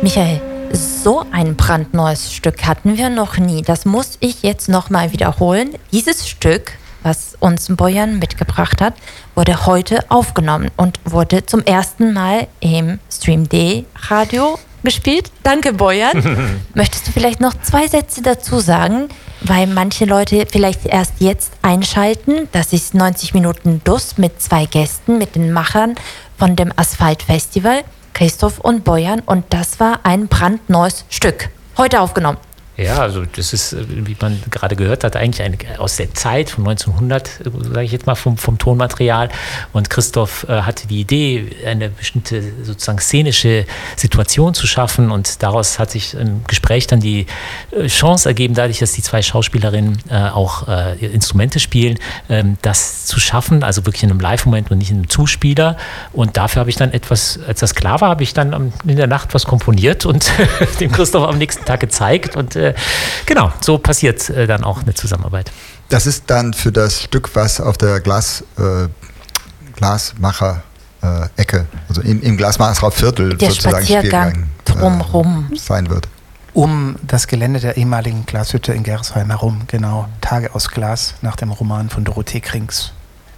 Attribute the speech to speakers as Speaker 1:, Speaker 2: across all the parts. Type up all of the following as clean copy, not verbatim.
Speaker 1: Michael, so ein brandneues Stück hatten wir noch nie. Das muss ich jetzt nochmal wiederholen. Dieses Stück, was uns Bojan mitgebracht hat, wurde heute aufgenommen und wurde zum ersten Mal im Stream D Radio gespielt. Danke, Bojan. Möchtest du vielleicht noch 2 Sätze dazu sagen? Weil manche Leute vielleicht erst jetzt einschalten. Das ist 90 Minuten DUS mit 2 Gästen, mit den Machern von dem Asphalt Festival, Christoph und Bojan. Und das war ein brandneues Stück. Heute aufgenommen.
Speaker 2: Ja, also das ist, wie man gerade gehört hat, eigentlich aus der Zeit von 1900, sage ich jetzt mal, vom Tonmaterial. Und Christoph hatte die Idee, eine bestimmte sozusagen szenische Situation zu schaffen. Und daraus hat sich im Gespräch dann die Chance ergeben, dadurch, dass die 2 Schauspielerinnen auch Instrumente spielen, das zu schaffen, also wirklich in einem Live-Moment und nicht in einem Zuspieler. Und dafür habe ich dann etwas, als das klar war, habe ich dann in der Nacht was komponiert und dem Christoph am nächsten Tag gezeigt. Und genau, so passiert dann auch eine Zusammenarbeit.
Speaker 3: Das ist dann für das Stück, was auf der Glasmacher-Ecke, also im Glasmacher-Viertel
Speaker 1: der
Speaker 3: sozusagen
Speaker 1: Spaziergang drumherum
Speaker 3: sein wird.
Speaker 4: Um das Gelände der ehemaligen Glashütte in Gerresheim herum, genau. Tage aus Glas nach dem Roman von Dorothee Krings.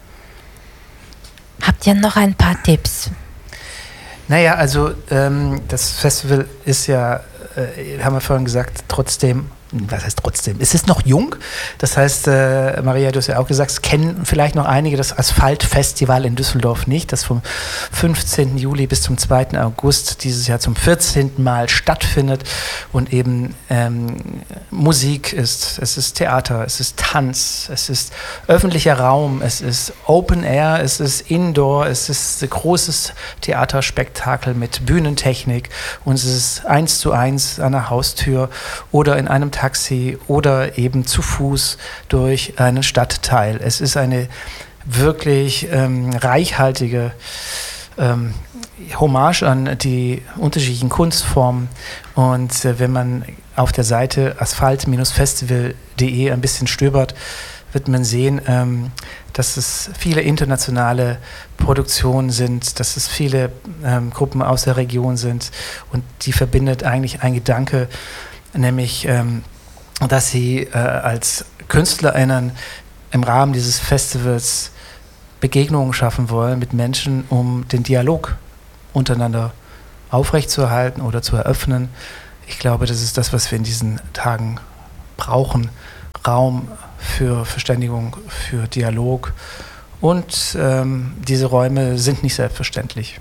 Speaker 4: Habt ihr noch ein paar Tipps? Naja, also das Festival ist ja, haben wir vorhin gesagt, trotzdem, was heißt trotzdem? Es ist noch jung, das heißt, Maria, du hast ja auch gesagt, es kennen vielleicht noch einige das Asphalt-Festival in Düsseldorf nicht, das vom 15. Juli bis zum 2. August dieses Jahr zum 14. Mal stattfindet und eben Musik ist, es ist Theater, es ist Tanz, es ist öffentlicher Raum, es ist Open Air, es ist Indoor, es ist ein großes Theaterspektakel mit Bühnentechnik und es ist 1:1 an der Haustür oder in einem Taxi oder eben zu Fuß durch einen Stadtteil. Es ist eine wirklich reichhaltige Hommage an die unterschiedlichen Kunstformen. Und wenn man auf der Seite asphalt-festival.de ein bisschen stöbert, wird man sehen, dass es viele internationale Produktionen sind, dass es viele Gruppen aus der Region sind. Und die verbindet eigentlich ein Gedanke, nämlich dass sie als KünstlerInnen im Rahmen dieses Festivals Begegnungen schaffen wollen mit Menschen, um den Dialog untereinander aufrechtzuerhalten oder zu eröffnen. Ich glaube, das ist das, was wir in diesen Tagen brauchen. Raum für Verständigung, für Dialog. Und diese Räume sind nicht selbstverständlich.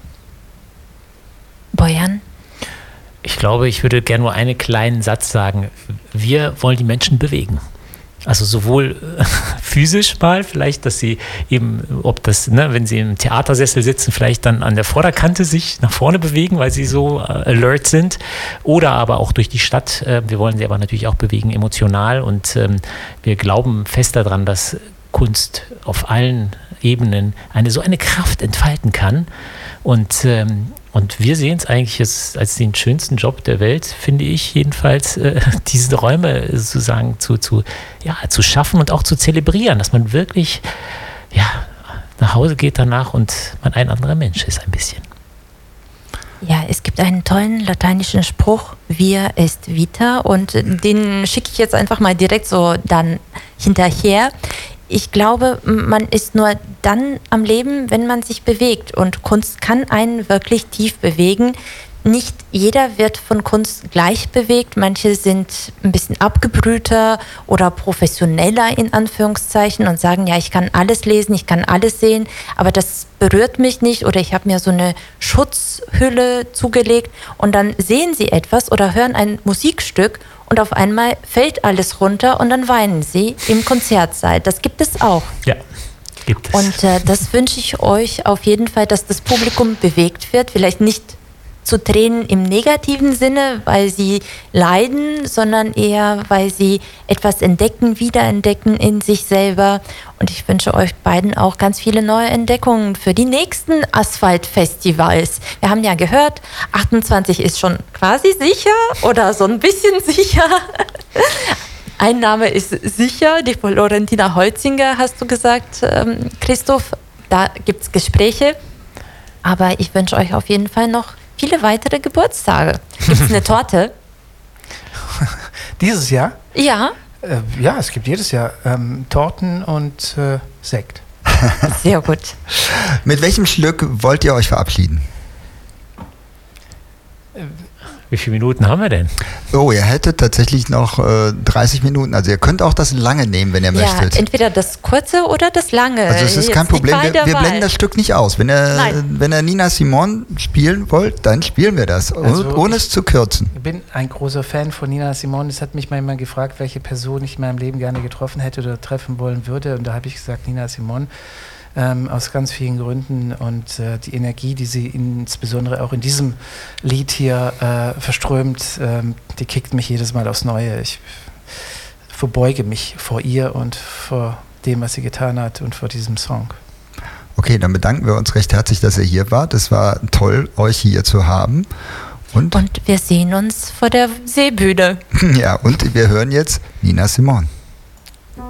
Speaker 1: Bojan?
Speaker 2: Ich glaube, ich würde gerne nur einen kleinen Satz sagen. Wir wollen die Menschen bewegen. Also sowohl physisch mal vielleicht, dass sie eben, ob das, wenn sie im Theatersessel sitzen, vielleicht dann an der Vorderkante sich nach vorne bewegen, weil sie so alert sind, oder aber auch durch die Stadt. Wir wollen sie aber natürlich auch bewegen emotional und wir glauben fest daran, dass Kunst auf allen Ebenen so eine Kraft entfalten kann. Und wir sehen es eigentlich als den schönsten Job der Welt, finde ich jedenfalls, diese Räume sozusagen zu schaffen und auch zu zelebrieren, dass man wirklich nach Hause geht danach und man ein anderer Mensch ist ein bisschen.
Speaker 1: Ja, es gibt einen tollen lateinischen Spruch, Via est vita, und den schicke ich jetzt einfach mal direkt so dann hinterher. Ich glaube, man ist nur dann am Leben, wenn man sich bewegt. Und Kunst kann einen wirklich tief bewegen. Nicht jeder wird von Kunst gleich bewegt. Manche sind ein bisschen abgebrühter oder professioneller in Anführungszeichen und sagen, ja, ich kann alles lesen, ich kann alles sehen, aber das berührt mich nicht oder ich habe mir so eine Schutzhülle zugelegt und dann sehen sie etwas oder hören ein Musikstück und auf einmal fällt alles runter und dann weinen sie im Konzertsaal. Das gibt es auch.
Speaker 2: Ja, gibt es.
Speaker 1: Und das wünsche ich euch auf jeden Fall, dass das Publikum bewegt wird. Vielleicht nicht zu Tränen im negativen Sinne, weil sie leiden, sondern eher, weil sie etwas entdecken, wiederentdecken in sich selber. Und ich wünsche euch beiden auch ganz viele neue Entdeckungen für die nächsten Asphalt-Festivals. Wir haben ja gehört, 28 ist schon quasi sicher oder so ein bisschen sicher. Ein Name ist sicher, die Florentina Holzinger, hast du gesagt, Christoph. Da gibt es Gespräche. Aber ich wünsche euch auf jeden Fall noch viele weitere Geburtstage. Gibt es eine Torte?
Speaker 4: Dieses Jahr?
Speaker 1: Ja.
Speaker 4: Ja, es gibt jedes Jahr Torten und Sekt.
Speaker 1: Sehr gut.
Speaker 3: Mit welchem Stück wollt ihr euch verabschieden?
Speaker 2: Wie viele Minuten haben wir denn?
Speaker 3: Oh, ihr hättet tatsächlich noch 30 Minuten. Also ihr könnt auch das lange nehmen, wenn ihr
Speaker 1: Ja,
Speaker 3: möchtet.
Speaker 1: entweder das kurze oder das lange.
Speaker 3: Also es ist
Speaker 1: Jetzt
Speaker 3: kein
Speaker 1: die
Speaker 3: Problem,
Speaker 1: Qual
Speaker 3: wir
Speaker 1: der Wahl.
Speaker 3: blenden das Stück nicht aus. Wenn ihr Nina Simone spielen wollt, dann spielen wir das,
Speaker 4: Also
Speaker 3: ohne es zu kürzen.
Speaker 4: Ich bin ein großer Fan von Nina Simone. Es hat mich manchmal gefragt, welche Person ich in meinem Leben gerne getroffen hätte oder treffen wollen würde. Und da habe ich gesagt, Nina Simone. Aus ganz vielen Gründen und die Energie, die sie insbesondere auch in diesem Lied hier verströmt, die kickt mich jedes Mal aufs Neue. Ich verbeuge mich vor ihr und vor dem, was sie getan hat und vor diesem Song.
Speaker 3: Okay, dann bedanken wir uns recht herzlich, dass ihr hier wart. Es war toll, euch hier zu haben. Und
Speaker 1: wir sehen uns vor der Seebühne.
Speaker 3: ja, und wir hören jetzt Nina Simone.